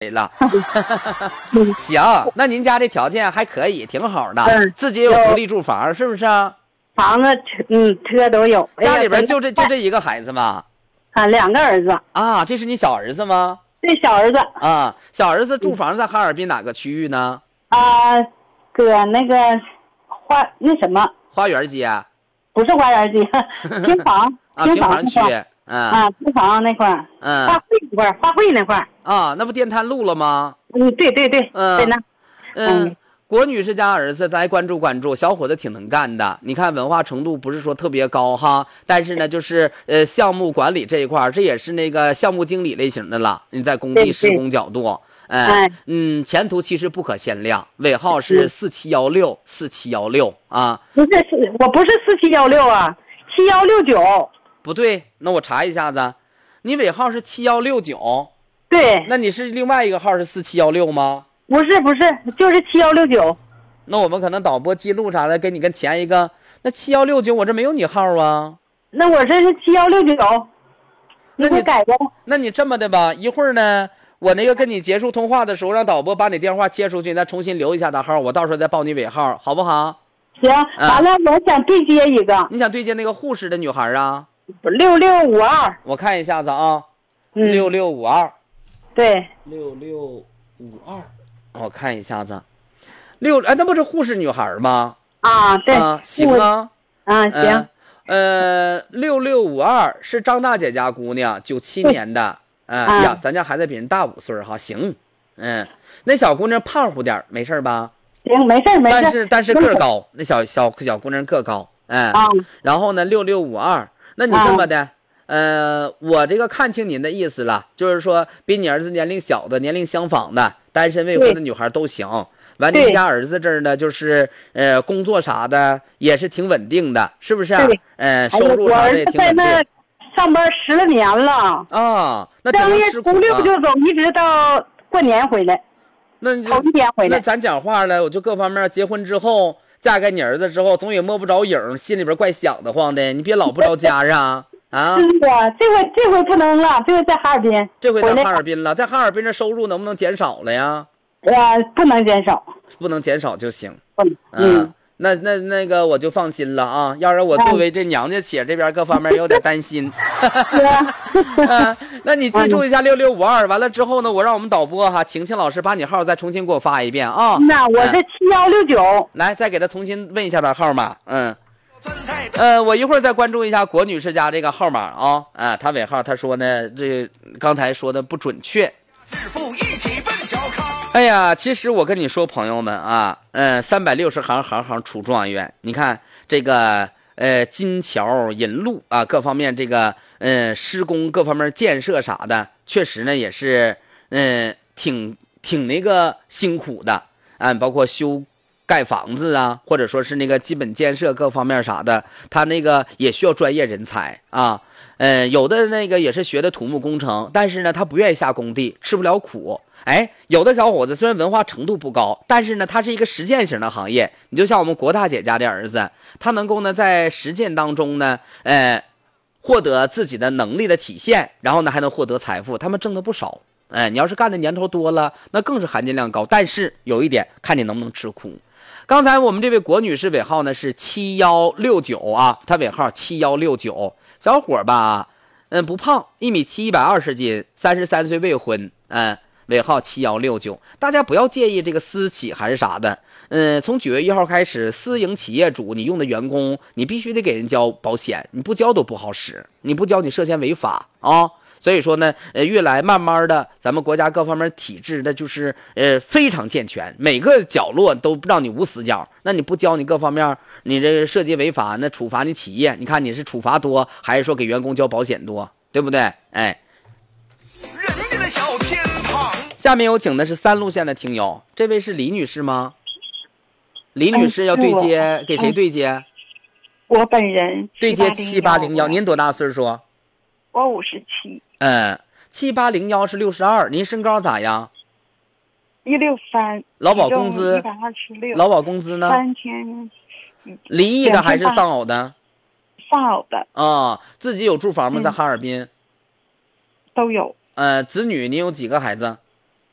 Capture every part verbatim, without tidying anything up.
了。行，那您家这条件还可以，挺好的， 嗯、 自己有独立住房，是不是？ 房子、嗯，车都有。 家里边就这就这一个孩子吗？ 啊，两个儿子。 啊，这是你小儿子吗？ 对，小儿子。 啊，小儿子住房在哈尔滨哪个区域呢？ 啊，搁那个花那什么花园街。 不是花园街，平房。 啊，平房区。 嗯啊，平房那块儿。嗯。花卉那块儿，花卉那块儿。 啊，那不电炭路了吗？ 嗯，对对对。嗯。对呢。 嗯。郭女士家儿子，咱关注关注，小伙子挺能干的。你看文化程度不是说特别高哈，但是呢，就是呃项目管理这一块，这也是那个项目经理类型的了。你在工地施工角度，哎、呃，嗯，前途其实不可限量。尾号是四七幺六四七幺六啊。 不是，是我不是四七幺六啊，七幺六九。 不对，那我查一下子，你尾号是七幺六九。 对。 那你是另外一个号是四七幺六吗？ 不是不是，就是七幺六九。 那我们可能导播记录啥的跟你跟前一个，那七幺六九我这没有你号啊。 那我这是七幺六九， 那你改的。 那你这么的吧，一会儿呢，我那个跟你结束通话的时候，让导播把你电话切出去，再重新留一下的号，我到时候再报你尾号，好不好？ 行，完了，我想对接一个。 你想对接那个护士的女孩啊？ 六六五二。 我看一下子啊， 嗯， 六六五二。 对， 六六五二。我看一下子，六哎，那不是护士女孩吗？ 啊，对， 啊，行啊， 啊行， 呃，六六五二是张大姐家姑娘，九七年的，嗯、呃、呀，咱家孩子比人大五岁哈，行，嗯，那小姑娘胖乎点，没事吧？ 行，没事没事。 但是但是个高，那小小小姑娘个高，嗯、 啊， 然后呢，六六五二，那你这么的。啊呃，我这个看清您的意思了，就是说比你儿子年龄小的、年龄相仿的、单身未婚的女孩都行。完，您家儿子这儿呢，就是呃，工作啥的也是挺稳定的，是不是、啊？呃，收入啥的也挺稳定。 哎、上班十来年了啊，那正月初六就走，一直到过年回来。 那你头一天回来。 那咱讲话了，我就各方面结婚之后，嫁给你儿子之后，总也摸不着影，心里边怪想得慌的。你别老不着家啊。啊， 是的，这回这回不能了，这回在哈尔滨， 这回在哈尔滨了，在哈尔滨这收入能不能减少了呀？ 呃，不能减少， 不能减少就行。 嗯， 嗯那那那个我就放心了啊，要是我作为这娘家且这边各方面有点担心。啊，那你记住一下六六五二，完了之后呢，我让我们导播哈，晴晴老师把你号再重新给我发一遍啊。 那我是七幺六九， 来再给他重新问一下他号码，嗯。呃，我一会儿再关注一下郭女士家这个号码啊，啊，她尾号她说呢，这刚才说的不准确。哎呀，其实我跟你说，朋友们啊，嗯、呃，三百六十行，行行出状元。你看这个呃金桥银路啊，各方面这个呃施工各方面建设啥的，确实呢也是嗯、呃、挺挺那个辛苦的啊，包括修。盖房子啊，或者说是那个基本建设各方面啥的，他那个也需要专业人才啊。嗯，有的那个也是学的土木工程，但是呢，他不愿意下工地，吃不了苦。哎，有的小伙子虽然文化程度不高，但是呢，他是一个实践型的行业。你就像我们郭大姐家的儿子，他能够呢在实践当中呢，呃，获得自己的能力的体现，然后呢还能获得财富，他们挣的不少。哎，你要是干的年头多了，那更是含金量高。但是有一点，看你能不能吃苦。刚才我们这位郭女士尾号呢是七幺六九啊，她尾号七幺六九，小伙吧，嗯，不胖，一米七，一百二十斤，三十三岁未婚，嗯，尾号七幺六九。大家不要介意这个私企还是啥的，嗯，从九月一号开始，私营企业主你用的员工，你必须得给人交保险，你不交都不好使，你不交你涉嫌违法啊。所以说呢，呃，越来慢慢的，咱们国家各方面体制的就是呃非常健全，每个角落都让你无死角。那你不交，你各方面你这涉及违法，那处罚你企业，你看你是处罚多，还是说给员工交保险多，对不对？哎，人家的小天堂。下面有请的是三路线的听友，这位是李女士吗？李女士要对接，哎、给谁对接？哎、 我本人对接七八零幺，您多大岁数？ 我五十七。 嗯，七八零幺是六十二，您身高咋样？ 一六三。 劳保工资一百二十六。 劳保工资呢？ 三千。 离异的还是丧偶的？ 丧偶的。 啊、哦，自己有住房吗？在哈尔滨？ 都有。 呃，子女您有几个孩子？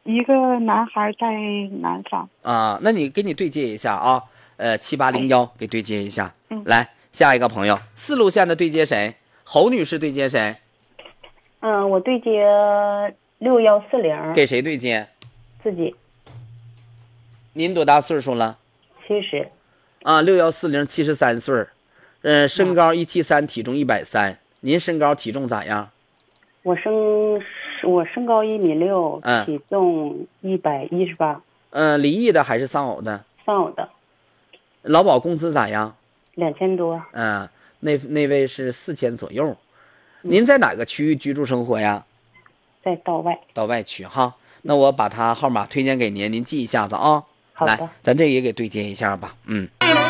一个男孩在南方。 啊，那你给你对接一下啊，呃，七八零幺给对接一下。 嗯， 来下一个朋友，四路线的对接谁？侯女士对接谁？ 嗯，我对接六幺四零， 给谁对接？ 自己您多大岁数了？ 七十。 啊，六幺四零，七十三岁，呃，身高一七三，体重一百三。您身高体重咋样？ 我身我身高一米六， 嗯体重一百一十八。 呃，离异的还是丧偶的？ 丧偶的， 劳保工资咋样？ 两千多。 嗯、那那位是四千左右。您在哪个区域居住生活呀？ 在道外。 到外区哈。那我把他号码推荐给您，您记一下子啊。 好的来，咱这个也给对接一下吧。嗯。